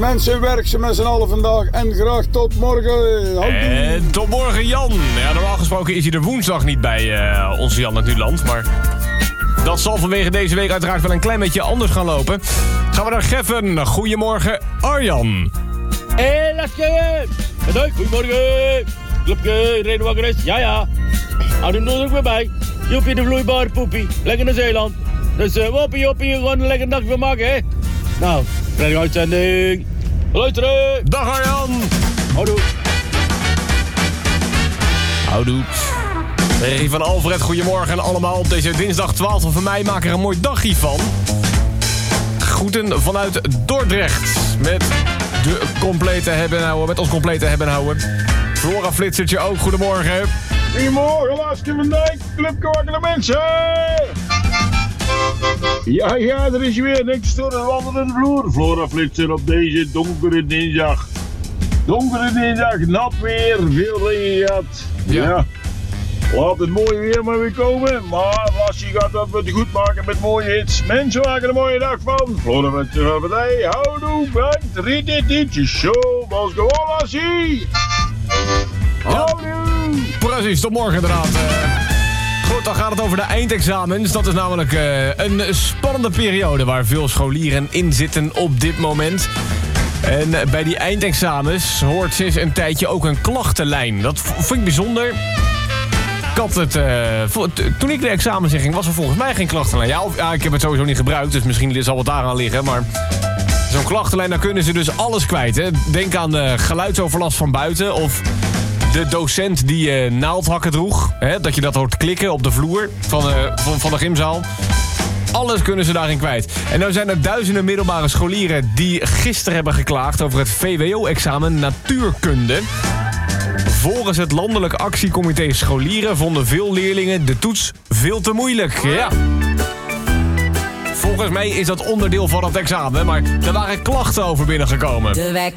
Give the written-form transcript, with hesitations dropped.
Mensen, werk ze met z'n allen vandaag. En graag tot morgen. En tot morgen, Jan. Ja, normaal gesproken is hij er woensdag niet bij onze Jan uit Nuland. Maar dat zal vanwege deze week uiteraard wel een klein beetje anders gaan lopen. Gaan we naar Geffen. Goedemorgen, Arjan. Hé, Lasje! Bedankt, goedemorgen! Clubje, reden wakker is? Ja. Hou hem er ook weer bij. Joepie de vloeibare poepie. Lekker naar Zeeland. Dus woppie, gewoon een lekker dagje van maken, hè? Nou, prettige uitzending. Luisteren! Dag Arjan! Houdoe. Regie van Alfred, goedemorgen allemaal. Op deze dinsdag 12 van mei maak er een mooi dagje van. Groeten vanuit Dordrecht. Met ons complete hebben houden. Flora Flitsertje ook, goedemorgen. Goedemorgen, Lasje van Dijk. Clubje wakkere mensen. Ja, er is weer niks door de wandelende vloer. Flora Flitser op deze donkere dinsdag. Nat weer, veel regen gehad. Ja. Laat het mooie weer maar weer komen. Maar Lassie gaat dat weer goed maken met mooie hits. Mensen maken er een mooie dag van. Flora Flitser van Dijk, houdoe, bedankt. Riet, show, was gewoon Lassie. Houdoe. Precies, tot morgen inderdaad. Goed, dan gaat het over de eindexamens. Dat is namelijk een spannende periode waar veel scholieren in zitten op dit moment. En bij die eindexamens hoort sinds een tijdje ook een klachtenlijn. Dat vind ik bijzonder. Ik had het, toen ik de examens inging was er volgens mij geen klachtenlijn. Ja, ik heb het sowieso niet gebruikt, dus misschien zal het daaraan liggen. Maar zo'n klachtenlijn, daar kunnen ze dus alles kwijt. Hè. Denk aan geluidsoverlast van buiten of de docent die naaldhakken droeg. Hè, dat je dat hoort klikken op de vloer van de gymzaal. Alles kunnen ze daarin kwijt. En nou zijn er duizenden middelbare scholieren die gisteren hebben geklaagd over het VWO-examen natuurkunde. Volgens het Landelijk Actiecomité Scholieren vonden veel leerlingen de toets veel te moeilijk. Ja. Volgens mij is dat onderdeel van het examen, maar er waren klachten over binnengekomen.